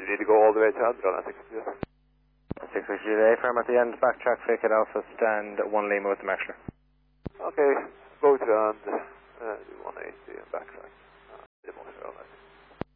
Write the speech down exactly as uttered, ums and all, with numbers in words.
need to go all the way to Admiral, I think. six six Juliet, firm at the end, backtrack, fake it Alpha, stand one Lima with the marshaller. Okay, go to and uh, do one eighty and backtrack.